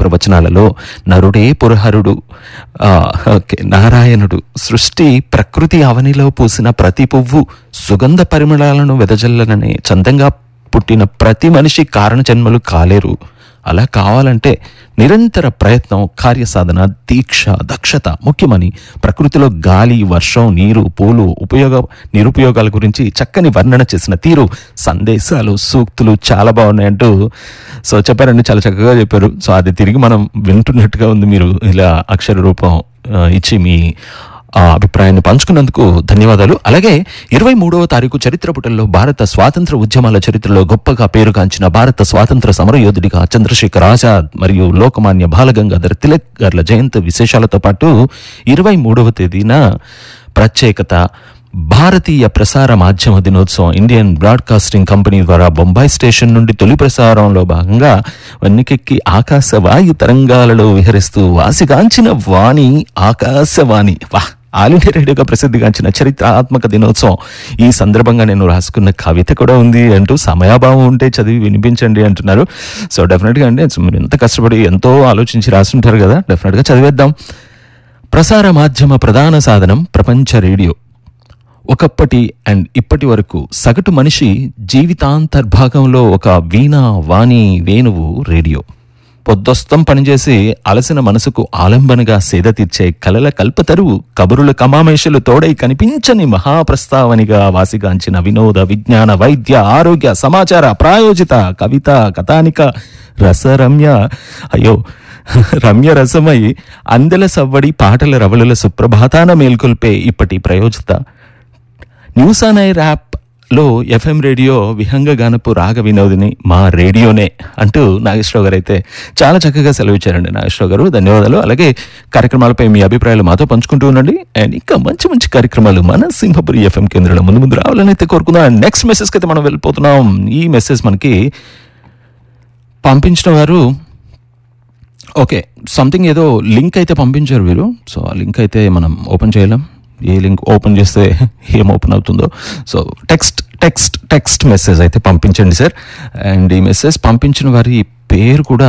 ప్రవచనాలలో నరుడే పురహరుడు, నారాయణుడు, సృష్టి ప్రకృతి అవనిలో పూసిన ప్రతి పువ్వు సుగంధ పరిమళాలను వెదజల్లననే చందంగా పుట్టిన ప్రతి మనిషి కారణ జన్మలు కాలేరు. అలా కావాలంటే నిరంతర ప్రయత్నం, కార్యసాధన, దీక్ష, దక్షత ముఖ్యమని ప్రకృతిలో గాలి, వర్షం, నీరు, పూలు నిరుపయోగాల గురించి చక్కని వర్ణన చేసిన తీరు, సందేశాలు, సూక్తులు చాలా బాగున్నాయంటూ సో చెప్పారండి. చాలా చక్కగా చెప్పారు. సో అది తిరిగి మనం వింటున్నట్టుగా ఉంది. మీరు ఇలా అక్షర రూపం ఇచ్చి మీ అభిప్రాయాన్ని పంచుకున్నందుకు ధన్యవాదాలు. అలాగే 23వ తారీఖు చరిత్ర పుటల్లో భారత స్వాతంత్ర ఉద్యమాల చరిత్రలో గొప్పగా పేరుగాంచిన భారత స్వాతంత్ర సమరయోధుడిగా చంద్రశేఖర్ ఆజాద్ మరియు లోకమాన్య బాలగంగాధర్ తిలక్ గార్ల జయంతి విశేషాలతో పాటు 23వ తేదీన ప్రత్యేకత భారతీయ ప్రసార మాధ్యమ దినోత్సవం ఇండియన్ బ్రాడ్కాస్టింగ్ కంపెనీ ద్వారా బొంబాయి స్టేషన్ నుండి తొలి ప్రసారంలో భాగంగా వన్నికెక్కి ఆకాశవాయు తరంగాలలో విహరిస్తూ వాసిగాంచిన వాణి ఆకాశవాణి ఆల్ ఇండియా రేడియోగా ప్రసిద్ధిగాంచిన చరిత్రాత్మక దినోత్సవం. ఈ సందర్భంగా నేను రాసుకున్న కవిత కూడా ఉంది అంటూ సమయాభావం ఉంటే చదివి వినిపించండి అంటున్నారు. సో డెఫినెట్గా అండి, మీరు ఎంత కష్టపడి ఎంతో ఆలోచించి రాస్తుంటారు కదా, డెఫినెట్గా చదివేద్దాం. ప్రసార మాధ్యమ ప్రధాన సాధనం ప్రపంచ రేడియో. ఒకప్పటి అండ్ ఇప్పటి వరకు సగటు మనిషి జీవితాంతర్భాగంలో ఒక వీణా వాణి వేణువు రేడియో. పొద్దొస్తం పనిచేసి అలసిన మనసుకు ఆలంబనగా సేద తీర్చే కలల కల్పతరువు, కబురుల కమామేషులు తోడై కనిపించని మహాప్రస్తావనిగా వాసిగాంచిన వినోద, విజ్ఞాన, వైద్య, ఆరోగ్య, సమాచార, ప్రాయోజిత, కవిత, కథానిక, రమ్య రసమై అందెల సవ్వడి పాటల రవళుల సుప్రభాతాన మేల్కొల్పే ఇప్పటి ప్రయోజిత న్యూస్ ఆన్ ఎయిర్ యాప్ లో ఎఫ్ఎం రేడియో విహంగగానపు రాగ వినోదిని మా రేడియోనే అంటూ నాగేశ్వరరావు గారు అయితే చాలా చక్కగా సెలవిచ్చారండి. నాగేశ్వరరావు గారు ధన్యవాదాలు. అలాగే కార్యక్రమాలపై మీ అభిప్రాయాలు మాతో పంచుకుంటూ ఉండండి. అండ్ ఇంకా మంచి మంచి కార్యక్రమాలు మన సింహపురి ఎఫ్ఎం కేంద్రంలో ముందు రావాలని అయితే కోరుకుందాం. నెక్స్ట్ మెసేజ్కి అయితే మనం వెళ్ళిపోతున్నాం. ఈ మెసేజ్ మనకి పంపించిన వారు సంథింగ్ ఏదో లింక్ అయితే పంపించారు వీరు. సో ఆ లింక్ అయితే మనం ఓపెన్ చేయలేం. ఏ లింక్ ఓపెన్ చేస్తే ఏం ఓపెన్ అవుతుందో. సో టెక్స్ట్ మెసేజ్ అయితే పంపించండి సార్. అండ్ ఈ మెసేజ్ పంపించిన వారి పేరు కూడా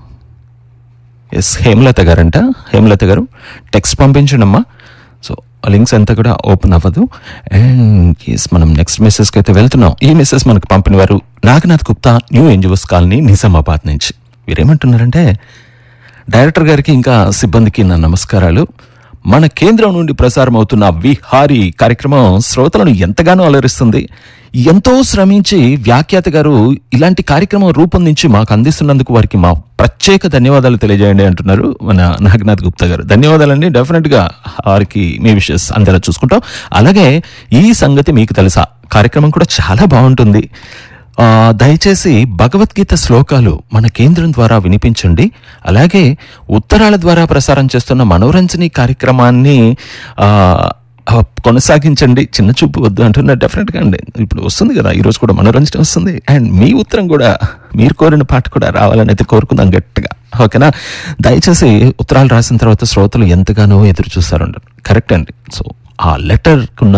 హేమలత గారంట. హేమలత గారు టెక్స్ట్ పంపించండి అమ్మా. సో ఆ లింక్స్ అంతా కూడా ఓపెన్ అవ్వదు. అండ్ మనం నెక్స్ట్ మెసేజ్కి అయితే వెళ్తున్నాం. ఈ మెసేజ్ మనకు పంపిన వారు Naganath Gupta, new NGOs colony, Nizamabad నుంచి. వీరేమంటున్నారంటే, డైరెక్టర్ గారికి ఇంకా సిబ్బందికి నా నమస్కారాలు. మన కేంద్రం నుండి ప్రసారం అవుతున్న విహారీ కార్యక్రమం శ్రోతలను ఎంతగానో అలరిస్తుంది. ఎంతో శ్రమించి వ్యాఖ్యాత గారు ఇలాంటి కార్యక్రమం రూపొందించి మాకు అందిస్తున్నందుకు వారికి మా ప్రత్యేక ధన్యవాదాలు తెలియజేయండి అంటున్నారు మన నాగనాథ్ గుప్తా గారు. ధన్యవాదాలండి. డెఫినెట్గా వారికి మీ విషయస్ అందేలా చూసుకుంటాం. అలాగే ఈ సంగతి మీకు తెలుసా కార్యక్రమం కూడా చాలా బాగుంటుంది. దయచేసి భగవద్గీత శ్లోకాలు మన కేంద్రం ద్వారా వినిపించండి. అలాగే ఉత్తరాల ద్వారా ప్రసారం చేస్తున్న మనోరంజని కార్యక్రమాన్ని కొనసాగించండి. చిన్న చూపు వద్దు అంటున్నా. డెఫినెట్గా అండి, ఇప్పుడు వస్తుంది కదా, ఈరోజు కూడా మనోరంజన వస్తుంది. అండ్ మీ ఉత్తరం కూడా, మీరు కోరిన పాట కూడా రావాలని అయితే కోరుకుందాం గట్టిగా. ఓకేనా? దయచేసి ఉత్తరాలు రాసిన తర్వాత శ్రోతలు ఎంతగానో ఎదురు చూస్తారంటారు. కరెక్ట్ అండి. సో ఆ లెటర్కున్న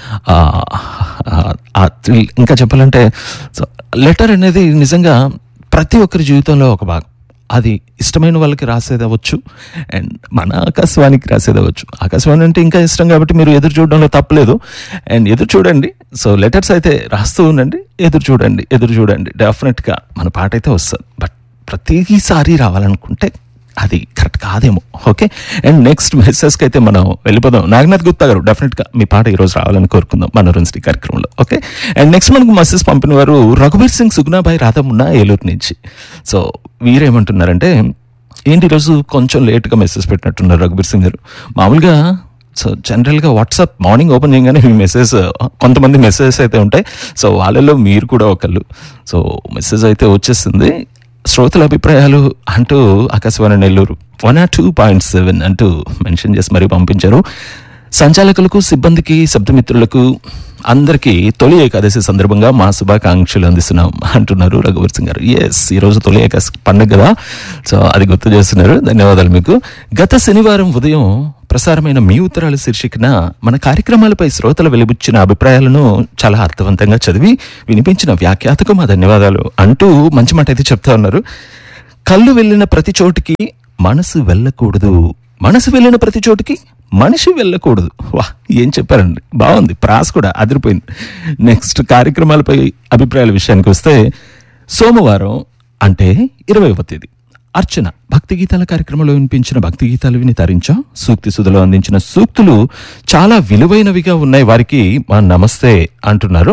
ఇంకా చెప్పాలంటే లెటర్ అనేది నిజంగా ప్రతి ఒక్కరి జీవితంలో ఒక భాగం. అది ఇష్టమైన వాళ్ళకి రాసేది అవ్వచ్చు, అండ్ మన ఆకాశవాణికి రాసేది అవ్వచ్చు. ఆకాశవాణి అంటే ఇంకా ఇష్టం కాబట్టి మీరు ఎదురు చూడడంలో తప్పలేదు. అండ్ ఎదురు చూడండి. సో లెటర్స్ అయితే రాస్తూ ఉండండి, ఎదురు చూడండి. డెఫినెట్గా మన పాట అయితే వస్తుంది. బట్ ప్రతిసారి రావాలనుకుంటే అది కరెక్ట్ కాదేమో. ఓకే. అండ్ నెక్స్ట్ మెసేజ్కి అయితే మనం వెళ్ళిపోదాం. నాగనాథ్ గుప్తా గారు, డెఫినెట్గా మీ పాట ఈరోజు రావాలని కోరుకుందాం మనోరంజని కార్యక్రమంలో. ఓకే. అండ్ నెక్స్ట్ మనకు మెసేజ్ పంపిన వారు రఘుబీర్ సింగ్ సుగుణాబాయి రాధమున్న, ఏలూరు నుంచి. సో వీరేమంటున్నారంటే, ఏంటి ఈరోజు కొంచెం లేట్గా మెసేజ్ పెట్టినట్టున్నారు రఘుబీర్ సింగ్ గారు. మామూలుగా సో జనరల్గా వాట్సాప్ మార్నింగ్ ఓపెన్ చేయగానే మీ మెసేజ్, కొంతమంది మెసేజెస్ అయితే ఉంటాయి. సో వాళ్ళలో మీరు కూడా ఒకళ్ళు. సో మెసేజ్ అయితే వచ్చేసింది. శ్రోతల అభిప్రాయాలు అంటూ ఆకాశవాణి నెల్లూరు 102.7 అంటూ మెన్షన్ చేసి మరీ పంపించారు. సంచాలకులకు, సిబ్బందికి, శబ్దమిత్రులకు అందరికీ తొలి ఏకాదశి సందర్భంగా మా శుభాకాంక్షలు అందిస్తున్నాం అంటున్నారు రఘువీర్ సింగ్ గారు. ఎస్, ఈరోజు తొలి ఏకాదశి పండుగ కదా, సో అది గుర్తు చేస్తున్నారు. ధన్యవాదాలు మీకు. గత శనివారం ఉదయం ప్రసారమైన మీ ఉత్తరాల శీర్షికన మన కార్యక్రమాలపై శ్రోతలు వెలిబుచ్చిన అభిప్రాయాలను చాలా అర్థవంతంగా చదివి వినిపించిన వ్యాఖ్యాతకు మా ధన్యవాదాలు అంటూ మంచి మాట అయితే చెప్తా ఉన్నారు. కళ్ళు వెళ్ళిన ప్రతి చోటికి మనసు వెళ్ళకూడదు, మనసు వెళ్ళిన ప్రతి చోటికి మనిషి వెళ్ళకూడదు. వా, ఏం చెప్పారండి, బాగుంది, ప్రాస్ కూడా అదిరిపోయింది. నెక్స్ట్ కార్యక్రమాలపై అభిప్రాయాల విషయానికి వస్తే, సోమవారం అంటే 20వ తేదీ అర్చన భక్తి గీతాల కార్యక్రమంలో వినిపించిన భక్తి గీతాలు విని తరించాం. సూక్తి సుధలో అందించిన సూక్తులు చాలా విలువైనవిగా ఉన్నాయి, వారికి మా నమస్తే అంటున్నారు.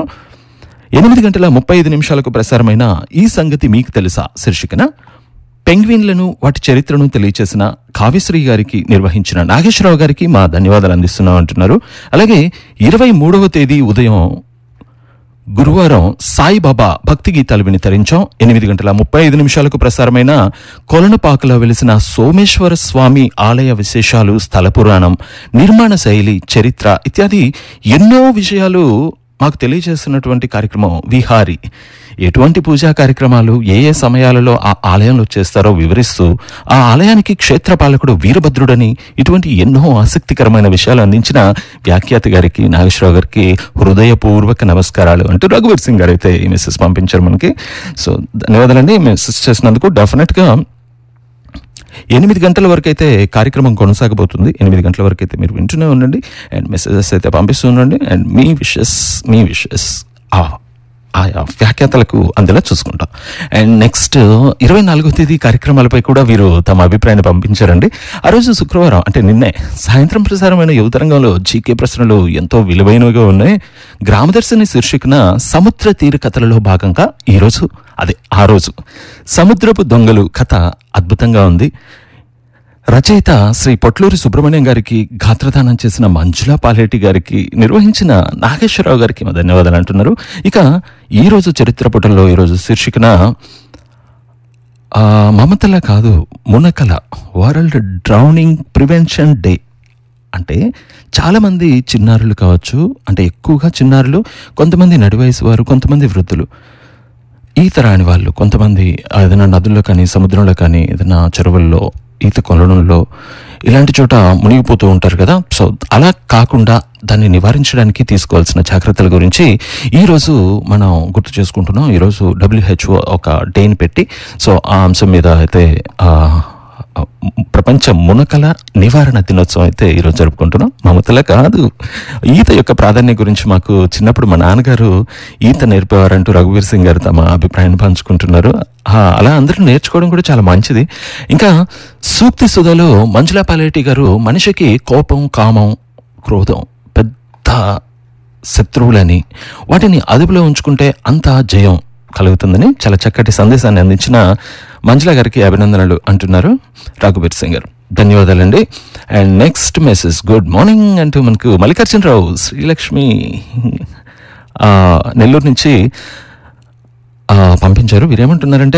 8:35 ప్రసారమైన ఈ సంగతి మీకు తెలుసా శీర్షికన పెంగ్విన్లను వాటి చరిత్రను తెలియచేసిన కావ్యశ్రీ గారికి, నిర్వహించిన నాగేశ్వరరావు గారికి మా ధన్యవాదాలు అందిస్తున్నాం అంటున్నారు. అలాగే 23వ తేదీ ఉదయం గురువారం సాయిబాబా భక్తి గీతాలు విని తరించాం. 8:35 ప్రసారమైన కొలనుపాకలో వెలిసిన సోమేశ్వర స్వామి ఆలయ విశేషాలు, స్థల పురాణం, నిర్మాణ శైలి, చరిత్ర ఇత్యాది ఎన్నో విషయాలు మాకు తెలియజేస్తున్నటువంటి కార్యక్రమం విహారీ. ఎటువంటి పూజా కార్యక్రమాలు ఏ ఏ సమయాలలో ఆ ఆలయంలో చేస్తారో వివరిస్తూ, ఆ ఆలయానికి క్షేత్రపాలకుడు వీరభద్రుడని, ఇటువంటి ఎన్నో ఆసక్తికరమైన విషయాలు అందించిన వ్యాఖ్యాత గారికి, నాగేశ్వరరావు గారికి హృదయపూర్వక నమస్కారాలు అంటూ రఘువీర్ సింగ్ గారు అయితే ఈ మెసేజ్ పంపించారు మనకి. సో ధన్యవాదాలండి మెసేజ్ చేసినందుకు. డెఫినెట్గా 8 గంటల వరకు అయితే కార్యక్రమం కొనసాగబోతుంది. 8 గంటల వరకు అయితే మీరు వింటూనే ఉండండి అండ్ మెసేజెస్ అయితే పంపిస్తూ ఉండండి. అండ్ మీ విషెస్ ఆయా వ్యాఖ్యాతలకు అందేలా చూసుకుంటాం. అండ్ నెక్స్ట్ 24వ తేదీ కార్యక్రమాలపై కూడా వీరు తమ అభిప్రాయాన్ని పంపించారండి. ఆ రోజు శుక్రవారం అంటే నిన్నే సాయంత్రం ప్రసారమైన యువతరంగంలో జీకే ప్రశ్నలు ఎంతో విలువైనవిగా ఉన్నాయి. గ్రామదర్శిని శీర్షికన సముద్ర తీర కథలలో భాగంగా ఆ రోజు సముద్రపు దొంగలు కథ అద్భుతంగా ఉంది. రచయిత శ్రీ పొట్లూరి సుబ్రహ్మణ్యం గారికి, గాత్రదానం చేసిన మంజులా పాలేటి గారికి, నిర్వహించిన నాగేశ్వరరావు గారికి మా ధన్యవాదాలు అంటున్నారు. ఇక ఈరోజు చరిత్ర పుటల్లో ఈరోజు శీర్షికన మమతల కాదు మునకల వరల్డ్ డ్రౌనింగ్ ప్రివెన్షన్ డే. అంటే చాలామంది చిన్నారులు కావచ్చు, అంటే ఎక్కువగా చిన్నారులు, కొంతమంది నడివయసు వారు, కొంతమంది వృద్ధులు, ఈత రాని వాళ్ళు, కొంతమంది ఏదైనా నదుల్లో కానీ సముద్రంలో కానీ ఏదైనా చెరువుల్లో ఈత కొలనుల్లో ఇలాంటి చోట మునిగిపోతూ ఉంటారు కదా. సో అలా కాకుండా దాన్ని నివారించడానికి తీసుకోవాల్సిన జాగ్రత్తల గురించి ఈరోజు మనం గుర్తు చేసుకుంటున్నాం. ఈరోజు WHO ఒక డేని పెట్టి, సో ఆ అంశం మీద అయితే ప్రపంచ మునకల నివారణ దినోత్సవం అయితే ఈరోజు జరుపుకుంటున్నాం. మమతల కాదు, ఈత యొక్క ప్రాధాన్యత గురించి మాకు చిన్నప్పుడు మా నాన్నగారు ఈత నేర్పేవారంటూ రఘువీర్ సింగ్ గారు తమ అభిప్రాయాన్ని పంచుకుంటున్నారు. అలా అందరూ నేర్చుకోవడం కూడా చాలా మంచిది. ఇంకా సూక్తి సుధలో మంజులా పాలేటి గారు మనిషికి కోపం, కామం, క్రోధం పెద్ద శత్రువులని, వాటిని అదుపులో ఉంచుకుంటే అంతా జయం కలుగుతుందని చాలా చక్కటి సందేశాన్ని అందించిన మంజులా గారికి అభినందనలు అంటున్నారు రఘువీర్ సింగ్ గారు. ధన్యవాదాలండి. And next message, good morning అంటూ మనకు మల్లికార్జునరావు శ్రీలక్ష్మి నెల్లూరు నుంచి పంపించారు. వీరేమంటున్నారంటే,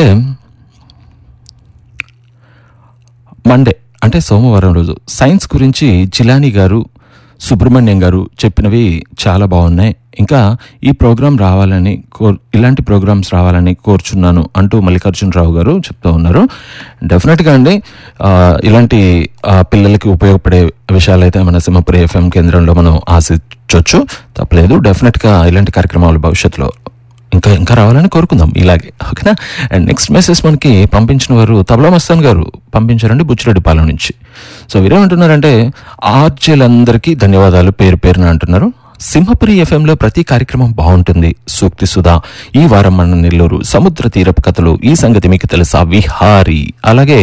మండే అంటే సోమవారం రోజు సైన్స్ గురించి జిలానీ గారు, సుబ్రహ్మణ్యం గారు చెప్పినవి చాలా బాగున్నాయి. ఇంకా ఈ ప్రోగ్రాం రావాలని ఇలాంటి ప్రోగ్రామ్స్ రావాలని కోరుచున్నాను అంటూ మల్లికార్జునరావు గారు చెప్తూ ఉన్నారు. డెఫినెట్గా అండి, ఇలాంటి పిల్లలకి ఉపయోగపడే విషయాలు అయితే మన సింహపురి FM కేంద్రంలో మనం ఆశించవచ్చు, తప్పలేదు. డెఫినెట్గా ఇలాంటి కార్యక్రమాలు భవిష్యత్తులో ఇంకా రావాలని కోరుకుందాం ఇలాగే, ఓకేనా. అండ్ నెక్స్ట్ మెసేజ్ మనకి పంపించిన వారు తబలా మస్తాన్ గారు పంపించారండి, బుచ్చిరెడ్డిపాలెం నుంచి. సో వీరేమంటున్నారంటే, ఆర్జేలందరికీ ధన్యవాదాలు పేరు పేరున అంటున్నారు. సింహపురి FMలో ప్రతి కార్యక్రమం బాగుంటుంది. సూక్తి సుధా, ఈ వారం మన నెల్లూరు సముద్ర తీరపు కథలు, ఈ సంగతి మీకు తెలుసా, విహారీ, అలాగే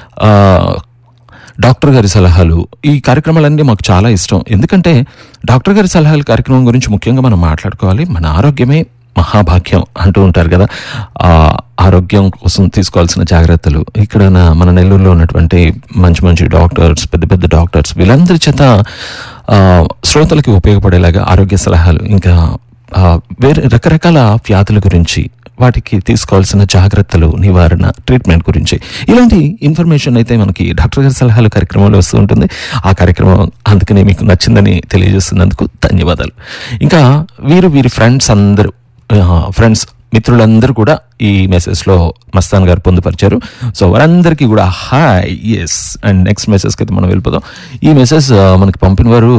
డాక్టర్ గారి సలహాలు, ఈ కార్యక్రమాలన్నీ మాకు చాలా ఇష్టం. ఎందుకంటే డాక్టర్ గారి సలహాల కార్యక్రమం గురించి ముఖ్యంగా మనం మాట్లాడుకోవాలి. మన ఆరోగ్యమే మహాభాగ్యం అంటూ ఉంటారు కదా. ఆరోగ్యం కోసం తీసుకోవాల్సిన జాగ్రత్తలు ఇక్కడ మన నెల్లూరులో ఉన్నటువంటి మంచి డాక్టర్స్, పెద్ద డాక్టర్స్, వీళ్ళందరి చేత శ్రోతలకి ఉపయోగపడేలాగా ఆరోగ్య సలహాలు, ఇంకా వేరే రకరకాల వ్యాధుల గురించి, వాటికి తీసుకోవాల్సిన జాగ్రత్తలు, నివారణ, ట్రీట్మెంట్ గురించి ఇలాంటి ఇన్ఫర్మేషన్ అయితే మనకి డాక్టర్ గారి సలహాలు కార్యక్రమంలో వస్తూ ఉంటుంది. ఆ కార్యక్రమం అందుకని మీకు నచ్చిందని తెలియజేస్తున్నందుకు ధన్యవాదాలు. ఇంకా వీరి ఫ్రెండ్స్ మిత్రులందరూ కూడా ఈ మెసేజ్లో మస్తాన్ గారు పొందుపరిచారు. సో వారందరికీ కూడా హాయ్. ఎస్. అండ్ నెక్స్ట్ మెసేజ్కి అయితే మనం వెళ్ళిపోదాం. ఈ మెసేజ్ మనకి పంపిన వారు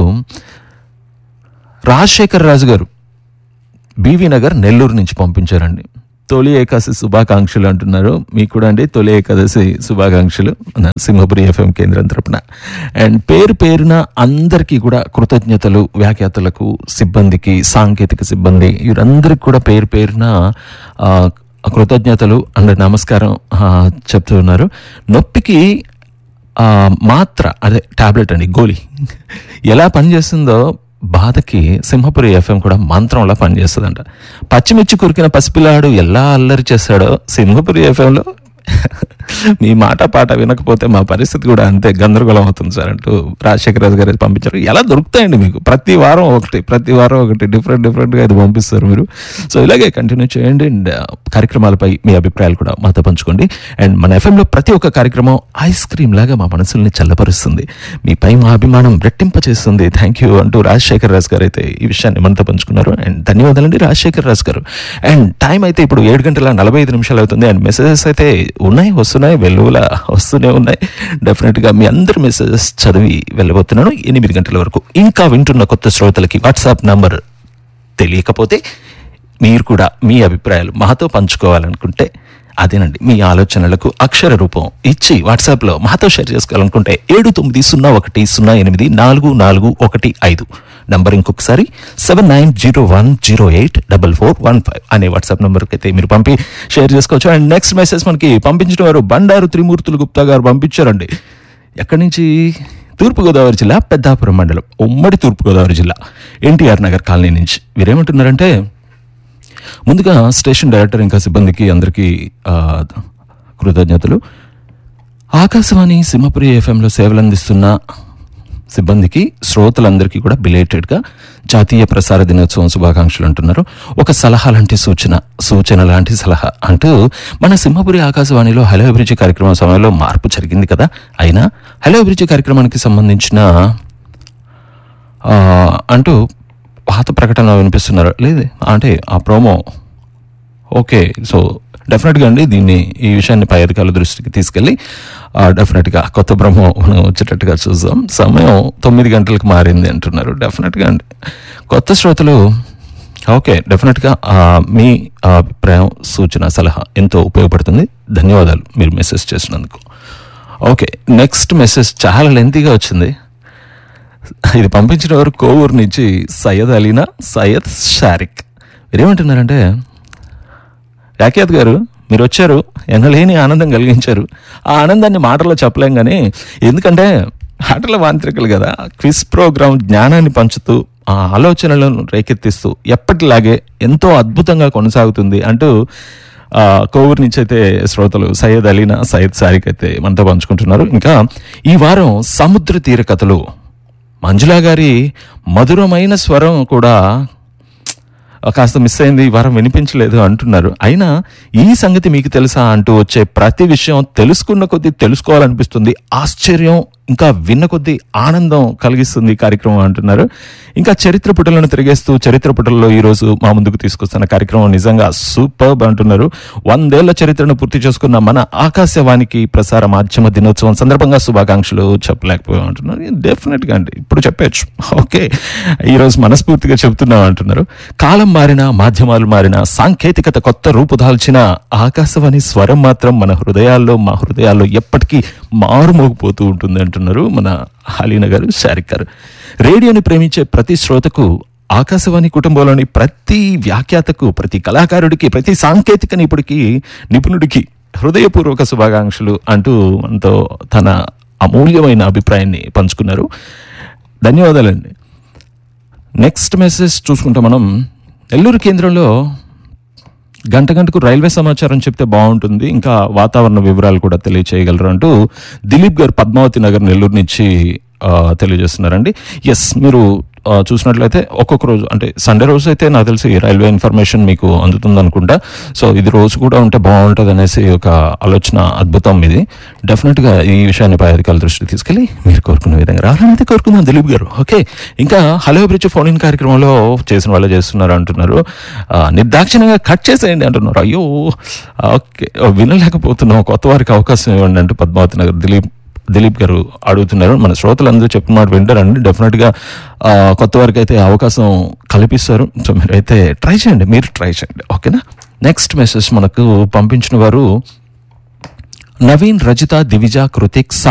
రాజశేఖర్ రాజు గారు, BV నగర్ నెల్లూరు నుంచి పంపించారండి. తొలి ఏకాదశి శుభాకాంక్షలు అంటున్నారు. మీకు కూడా అండి తొలి ఏకాదశి శుభాకాంక్షలు మన సింహపురి ఎఫ్ఎం కేంద్రం తరపున. అండ్ పేరు పేరున అందరికీ కూడా కృతజ్ఞతలు, వ్యాఖ్యాతలకు, సిబ్బందికి, సాంకేతిక సిబ్బంది వీరందరికీ కూడా పేరు పేరున కృతజ్ఞతలు అండ్ నమస్కారం చెప్తూ ఉన్నారు. నొప్పికి మాత్ర అదే టాబ్లెట్ అండి, గోళీ ఎలా పనిచేస్తుందో బాధకి సింహపురి ఎఫ్ఎం కూడా మంత్రంలా పనిచేస్తుందంట. పచ్చిమిర్చి కురికిన పసిపిల్లాడు ఎలా అల్లరి చేశాడో సింహపురి ఎఫ్ఎంలో మీ మాట పాట వినకపోతే మా పరిస్థితి కూడా అంతే గందరగోళం అవుతుంది సార్ అంటూ రాజశేఖర రాజు గారు పంపించారు. ఎలా దొరుకుతాయండి మీకు? ప్రతి వారం ఒకటి డిఫరెంట్గా ఇది పంపిస్తారు మీరు. సో ఇలాగే కంటిన్యూ చేయండి. అండ్ కార్యక్రమాలపై మీ అభిప్రాయాలు కూడా మాతో పంచుకోండి. అండ్ మన ఎఫ్ఎంలో ప్రతి ఒక్క కార్యక్రమం ఐస్ క్రీమ్ లాగా మా మనసుల్ని చల్లపరుస్తుంది, మీపై మా అభిమానం రెట్టింపచేస్తుంది. థ్యాంక్ యూ అంటూ రాజశేఖర రాజు గారు అయితే ఈ విషయాన్ని మనతో పంచుకున్నారు. అండ్ ధన్యవాదాలండి రాజశేఖర రాజు గారు. అండ్ టైం అయితే ఇప్పుడు 7:45 అవుతుంది. అండ్ మెసేజెస్ అయితే వస్తున్నాయి, వెలువలా వస్తూనే ఉన్నాయి. డెఫినెట్గా మీ అందరి మెసేజెస్ చదివి వెళ్ళబోతున్నాను 8 గంటల వరకు. ఇంకా వింటున్న కొత్త శ్రోతలకి వాట్సాప్ నంబర్ తెలియకపోతే మీరు కూడా మీ అభిప్రాయాలు మాతో పంచుకోవాలనుకుంటే అదేనండి, మీ ఆలోచనలకు అక్షర రూపం ఇచ్చి వాట్సాప్లో మాతో షేర్ చేసుకోవాలనుకుంటే 7901084415 నంబర్ ఇంకొకసారి 7901084415 అనే వాట్సాప్ నంబర్కి అయితే మీరు పంపి షేర్ చేసుకోవచ్చు. అండ్ నెక్స్ట్ మెసేజ్ మనకి పంపించిన వారు బండారు త్రిమూర్తులు గుప్తా గారు పంపించారండి. ఎక్కడి నుంచి? తూర్పుగోదావరి జిల్లా పెద్దాపురం మండలం, ఉమ్మడి తూర్పుగోదావరి జిల్లా, ఎన్టీఆర్ నగర్ కాలనీ నుంచి. వీరేమంటున్నారంటే, ముందుగా స్టేషన్ డైరెక్టర్ ఇంకా సిబ్బందికి అందరికీ కృతజ్ఞతలు. ఆకాశవాణి సింహపురి ఎఫ్ఎంలో సేవలు అందిస్తున్న సిబ్బందికి, శ్రోతలందరికీ కూడా బిలేటెడ్గా జాతీయ ప్రసార దినోత్సవం శుభాకాంక్షలు అంటున్నారు. ఒక సలహా లాంటి సూచన లాంటి సలహా అంటూ మన సింహపురి ఆకాశవాణిలో హలో అభిరుచి కార్యక్రమం సమయంలో మార్పు జరిగింది కదా. అయినా హలో అభిరుచి కార్యక్రమానికి సంబంధించిన అంటూ పాత ప్రకటన వినిపిస్తున్నారు. లేదు అంటే ఆ ప్రోమో ఓకే. సో డెఫినెట్గా అండి ఈ విషయాన్ని పై అధికారుల దృష్టికి తీసుకెళ్ళి డెఫినెట్గా కొత్త ప్రోమో వచ్చేటట్టుగా చూద్దాం. సమయం 9 గంటలకు మారింది అంటున్నారు. డెఫినెట్గా అండి కొత్త శ్రోతలు ఓకే, డెఫినెట్గా మీ అభిప్రాయం, సూచన, సలహా ఎంతో ఉపయోగపడుతుంది. ధన్యవాదాలు మీరు మెసేజ్ చేసినందుకు. ఓకే, నెక్స్ట్ మెసేజ్ చాలా లెంతీగా వచ్చింది. ఇది పంపించిన వారు కోవూరు నుంచి సయ్యద్ అలీనా సయ్యద్ షారిక్. మీరేమంటున్నారంటే, యాక్యాత్ గారు మీరు వచ్చారు, ఎనలేని ఆనందం కలిగించారు. ఆ ఆనందాన్ని మాటల్లో చెప్పలేం కానీ, ఎందుకంటే ఆటల మాంత్రికులు కదా. క్విజ్ ప్రోగ్రాం జ్ఞానాన్ని పంచుతూ ఆ ఆలోచనలను రేకెత్తిస్తూ ఎప్పటిలాగే ఎంతో అద్భుతంగా కొనసాగుతుంది అంటూ కోవూరు నుంచి అయితే శ్రోతలు సయ్యద్ అలీనా సయ్యద్ షారిక్ అయితే మనతో పంచుకుంటున్నారు. ఇంకా ఈ వారం సముద్ర తీర కథలు, మంజులా గారి మధురమైన స్వరం కూడా కాస్త మిస్ అయింది, ఈ వారం వినిపించలేదు అంటున్నారు. అయినా ఈ సంగతి మీకు తెలుసా అంటూ వచ్చే ప్రతి విషయం తెలుసుకున్న కొద్దీ తెలుసుకోవాలనిపిస్తుంది. ఆశ్చర్యం ఇంకా విన్న కొద్దీ ఆనందం కలిగిస్తుంది కార్యక్రమం అంటున్నారు. ఇంకా చరిత్ర పుటలను తిరిగేస్తూ చరిత్ర పుటల్లో ఈరోజు మా ముందుకు తీసుకొస్తున్న కార్యక్రమం నిజంగా సూపర్బ్ అంటున్నారు. 100 ఏళ్ల చరిత్రను పూర్తి చేసుకున్న మన ఆకాశవాణికి ప్రసార మాధ్యమ దినోత్సవం సందర్భంగా శుభాకాంక్షలు చెప్పలేకపోయాం అంటున్నారు. డెఫినెట్గా అండి ఇప్పుడు చెప్పచ్చు. ఓకే, ఈరోజు మనస్ఫూర్తిగా చెప్తున్నాం అంటున్నారు. కాలం మారినా, మాధ్యమాలు మారినా, సాంకేతికత కొత్త రూపుదాల్చిన ఆకాశవాణి స్వరం మాత్రం మన హృదయాల్లో, మా హృదయాల్లో ఎప్పటికీ మారుమోగిపోతూ ఉంటుంది అంటున్నారు మన అలీనా గారు, షారిక్ గారు. రేడియోని ప్రేమించే ప్రతి శ్రోతకు, ఆకాశవాణి కుటుంబంలోని ప్రతి వ్యాఖ్యాతకు, ప్రతి కళాకారుడికి, ప్రతి సాంకేతిక నిపుణుడికి హృదయపూర్వక శుభాకాంక్షలు అంటూ మనతో తన అమూల్యమైన అభిప్రాయాన్ని పంచుకున్నారు. ధన్యవాదాలండి. నెక్స్ట్ మెసేజ్ చూసుకుంటాం మనం. నెల్లూరు కేంద్రంలో గంటకు రైల్వే సమాచారం చెప్తే బాగుంటుంది, ఇంకా వాతావరణ వివరాలు కూడా తెలియచేయగలరు అంటూ దిలీప్ గారు పద్మావతి నగర్ నెల్లూరు నుంచి తెలియజేస్తున్నారండి. ఎస్, మీరు చూసినట్లయితే ఒక్కొక్క రోజు అంటే సండే రోజు అయితే నాకు తెలిసి రైల్వే ఇన్ఫర్మేషన్ మీకు అందుతుంది అనుకుంటా. సో ఇది రోజు కూడా ఉంటే బాగుంటుంది అనేసి ఒక ఆలోచన, అద్భుతం ఇది. డెఫినెట్గా ఈ విషయాన్ని పై అధికారుల దృష్టికి తీసుకెళ్ళి మీరు కోరుకున్న విధంగా రావాలని అయితే కోరుకుందాం దిలీప్ గారు. ఓకే, ఇంకా హలో అభిరుచి ఫోన్ ఇన్ కార్యక్రమంలో చేసిన వాళ్ళే చేస్తున్నారు అంటున్నారు. నిర్దాక్షిణ్యంగా కట్ చేసేయండి అంటున్నారు. అయ్యో ఓకే, వినలేకపోతున్నాం, కొత్త వారికి అవకాశం ఇవ్వండి అంటూ పద్మావతి నగర్ దిలీప్ గారు అడుగుతున్నారు. మన శ్రోతలందరూ చెప్పిన మాట వింటారండి. డెఫినెట్గా కొత్త వారికి అయితే అవకాశం కల్పిస్తారు. సో మీరైతే ట్రై చేయండి. ఓకేనా? నెక్స్ట్ మెసేజ్ మనకు పంపించిన వారు నవీన్, రజిత, దివిజ, కృతిక్,